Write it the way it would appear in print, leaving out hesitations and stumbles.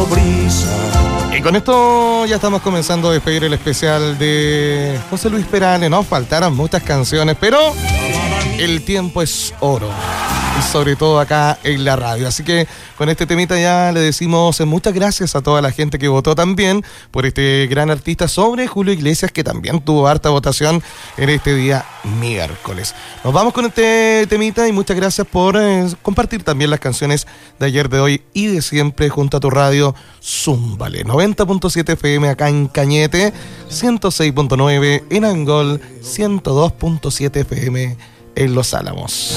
cielo brisa. Y con esto ya estamos comenzando a despedir el especial de José Luis Perales. Nos faltaron muchas canciones, pero el tiempo es oro. Y sobre todo acá en la radio. Así que con este temita ya le decimos muchas gracias a toda la gente que votó también por este gran artista sobre Julio Iglesias, que también tuvo harta votación en este día miércoles. Nos vamos con este temita y muchas gracias por compartir también las canciones de ayer, de hoy y de siempre junto a tu radio Zúmbale. 90.7 FM acá en Cañete, 106.9 en Angol, 102.7 FM en Los Álamos.